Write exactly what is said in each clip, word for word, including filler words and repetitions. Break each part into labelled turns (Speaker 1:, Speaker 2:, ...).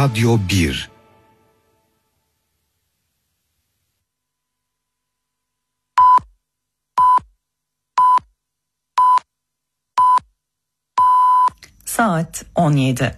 Speaker 1: Radyo bir.
Speaker 2: Saat on yedi.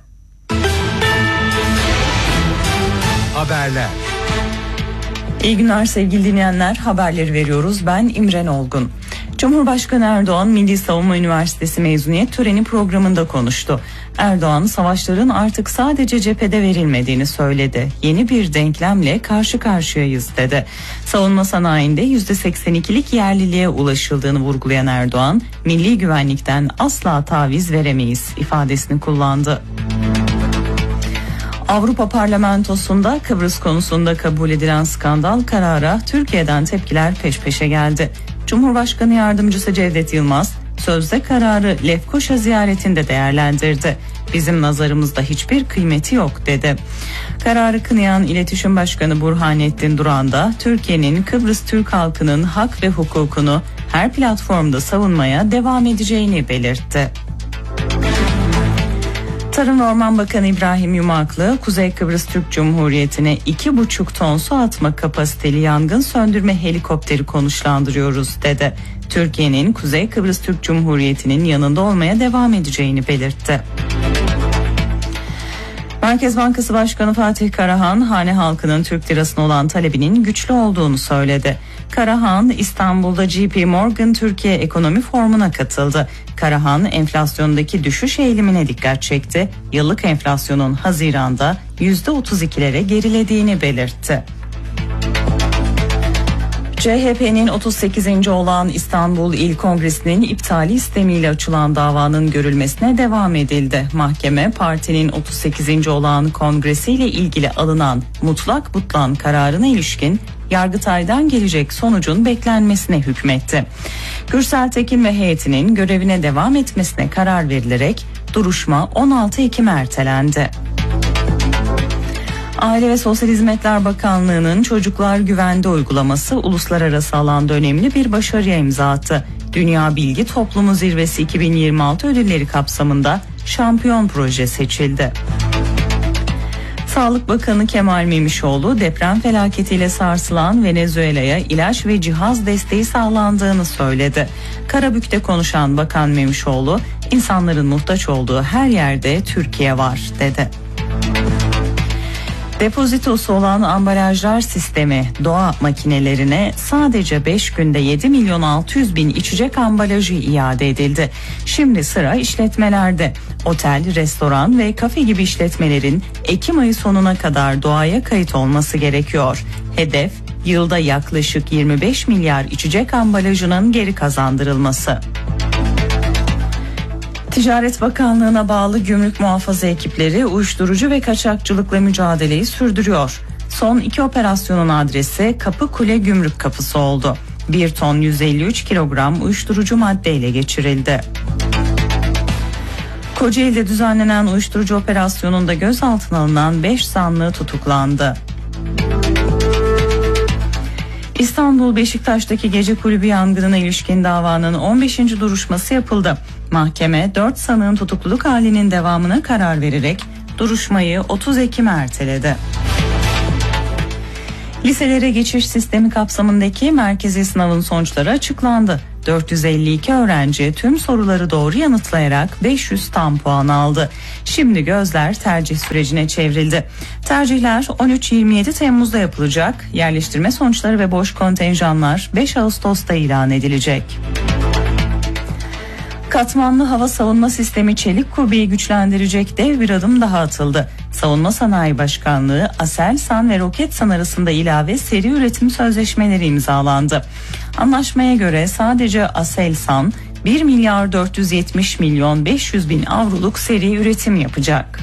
Speaker 1: Haberler.
Speaker 2: İyi günler sevgili dinleyenler, haberleri veriyoruz. Ben İmren Olgun. Cumhurbaşkanı Erdoğan Milli Savunma Üniversitesi mezuniyet töreni programında konuştu. Erdoğan, savaşların artık sadece cephede verilmediğini söyledi. Yeni bir denklemle karşı karşıyayız dedi. Savunma sanayinde yüzde seksen ikilik yerliliğe ulaşıldığını vurgulayan Erdoğan, milli güvenlikten asla taviz veremeyiz ifadesini kullandı. Avrupa Parlamentosu'nda Kıbrıs konusunda kabul edilen skandal karara Türkiye'den tepkiler peş peşe geldi. Cumhurbaşkanı Yardımcısı Cevdet Yılmaz, sözde kararı Lefkoşa ziyaretinde değerlendirdi. Bizim nazarımızda hiçbir kıymeti yok dedi. Kararı kınayan İletişim Başkanı Burhanettin Duran da Türkiye'nin Kıbrıs Türk halkının hak ve hukukunu her platformda savunmaya devam edeceğini belirtti. Tarım ve Orman Bakanı İbrahim Yumaklı, Kuzey Kıbrıs Türk Cumhuriyeti'ne iki buçuk ton su atma kapasiteli yangın söndürme helikopteri konuşlandırıyoruz dedi. Türkiye'nin Kuzey Kıbrıs Türk Cumhuriyeti'nin yanında olmaya devam edeceğini belirtti. Merkez Bankası Başkanı Fatih Karahan, hane halkının Türk lirasına olan talebinin güçlü olduğunu söyledi. Karahan, İstanbul'da J P Morgan Türkiye Ekonomi Forumu'na katıldı. Karahan, enflasyondaki düşüş eğilimine dikkat çekti. Yıllık enflasyonun Haziran'da yüzde otuz ikilere gerilediğini belirtti. C H P'nin otuz sekizinci olan İstanbul İl Kongresi'nin iptali istemiyle açılan davanın görülmesine devam edildi. Mahkeme, partinin otuz sekizinci olan kongresiyle ilgili alınan mutlak butlan kararına ilişkin Yargıtay'dan gelecek sonucun beklenmesine hükmetti. Gürsel Tekin ve heyetinin görevine devam etmesine karar verilerek duruşma on altı Ekim'e ertelendi. Aile ve Sosyal Hizmetler Bakanlığı'nın Çocuklar Güvende uygulaması uluslararası alanda önemli bir başarıya imza attı. Dünya Bilgi Toplumu Zirvesi iki bin yirmi altı ödülleri kapsamında şampiyon proje seçildi. Sağlık Bakanı Kemal Memişoğlu, deprem felaketiyle sarsılan Venezuela'ya ilaç ve cihaz desteği sağlandığını söyledi. Karabük'te konuşan Bakan Memişoğlu, insanların muhtaç olduğu her yerde Türkiye var dedi. Depozitosu olan ambalajlar sistemi doğa makinelerine sadece beş günde yedi milyon altı yüz bin içecek ambalajı iade edildi. Şimdi sıra işletmelerde. Otel, restoran ve kafe gibi işletmelerin Ekim ayı sonuna kadar doğaya kayıt olması gerekiyor. Hedef, yılda yaklaşık yirmi beş milyar içecek ambalajının geri kazandırılması. Ticaret Bakanlığı'na bağlı gümrük muhafaza ekipleri uyuşturucu ve kaçakçılıkla mücadeleyi sürdürüyor. Son iki operasyonun adresi Kapıkule Gümrük Kapısı oldu. bir ton yüz elli üç kilogram uyuşturucu madde ele geçirildi. Kocaeli'de düzenlenen uyuşturucu operasyonunda gözaltına alınan beş zanlı tutuklandı. İstanbul Beşiktaş'taki gece kulübü yangınına ilişkin davanın on beşinci duruşması yapıldı. Mahkeme dört sanığın tutukluluk halinin devamına karar vererek duruşmayı otuz Ekim'e erteledi. Liselere geçiş sistemi kapsamındaki merkezi sınavın sonuçları açıklandı. dört yüz elli iki öğrenci tüm soruları doğru yanıtlayarak beş yüz tam puan aldı. Şimdi gözler tercih sürecine çevrildi. Tercihler on üç yirmi yedi Temmuz'da yapılacak. Yerleştirme sonuçları ve boş kontenjanlar beş Ağustos'ta ilan edilecek. Katmanlı hava savunma sistemi Çelik Kubbe'yi güçlendirecek dev bir adım daha atıldı. Savunma Sanayi Başkanlığı, Aselsan ve Roketsan arasında ilave seri üretim sözleşmeleri imzalandı. Anlaşmaya göre sadece Aselsan bir milyar dört yüz yetmiş milyon beş yüz bin avroluk seri üretim yapacak.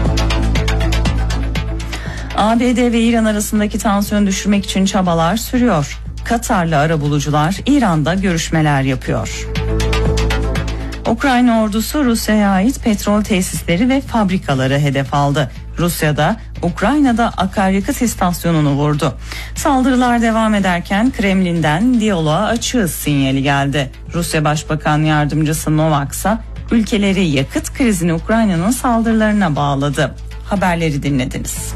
Speaker 2: A B D ve İran arasındaki tansiyonu düşürmek için çabalar sürüyor. Katarlı arabulucular İran'da görüşmeler yapıyor. Ukrayna ordusu Rusya'ya ait petrol tesisleri ve fabrikaları hedef aldı. Rusya'da Ukrayna'da akaryakıt istasyonunu vurdu. Saldırılar devam ederken Kremlin'den diyaloğa açığız sinyali geldi. Rusya Başbakan Yardımcısı Novak ise ülkeleri yakıt krizini Ukrayna'nın saldırılarına bağladı. haberleri dinlediniz.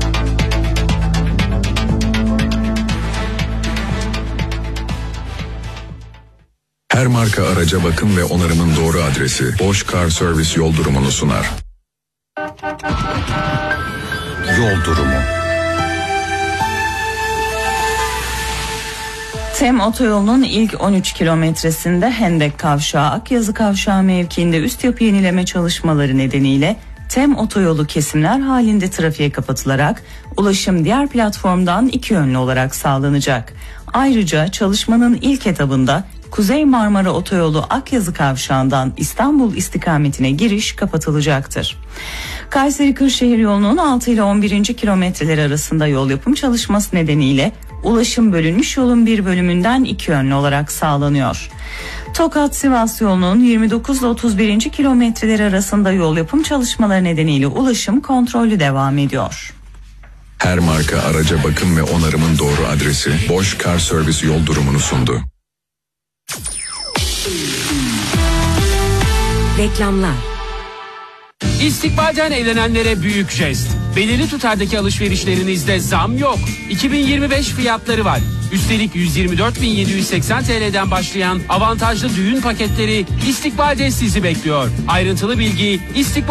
Speaker 3: Her marka araca bakım ve onarımın doğru adresi Bosch Car Service yol durumunu sunar.
Speaker 1: Yol durumu.
Speaker 2: TEM otoyolunun ilk on üç kilometresinde Hendek Kavşağı, Akyazı Kavşağı mevkiinde üst yapı yenileme çalışmaları nedeniyle TEM otoyolu kesimler halinde trafiğe kapatılarak ulaşım diğer platformdan iki yönlü olarak sağlanacak. Ayrıca çalışmanın ilk etabında Kuzey Marmara Otoyolu Akyazı Kavşağı'ndan İstanbul istikametine giriş kapatılacaktır. Kayseri-Kırşehir yolunun altı ile on birinci kilometreleri arasında yol yapım çalışması nedeniyle ulaşım bölünmüş yolun bir bölümünden iki yönlü olarak sağlanıyor. Tokat-Sivas yolunun yirmi dokuz ile otuz birinci kilometreleri arasında yol yapım çalışmaları nedeniyle ulaşım kontrollü devam ediyor.
Speaker 3: Her marka araca bakım ve onarımın doğru adresi Bosch Car Service yol durumunu sundu.
Speaker 4: Reklamlar.
Speaker 5: İstikbalden evlenenlere büyük jest. Belirli tutardaki alışverişlerinizde zam yok. iki bin yirmi beş fiyatları var. Üstelik yüz yirmi dört bin yedi yüz seksen T L'den başlayan avantajlı düğün paketleri İstikbal'de sizi bekliyor. Ayrıntılı bilgi İstikbal